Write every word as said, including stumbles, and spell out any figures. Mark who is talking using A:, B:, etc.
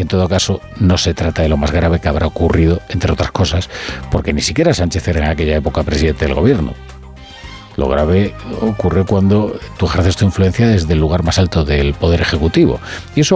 A: en todo caso no se trata de lo más grave que habrá ocurrido, entre otras cosas, porque ni siquiera Sánchez era en aquella época presidente del gobierno. Lo grave ocurre cuando tú ejerces tu influencia desde el lugar más alto del Poder Ejecutivo. Y eso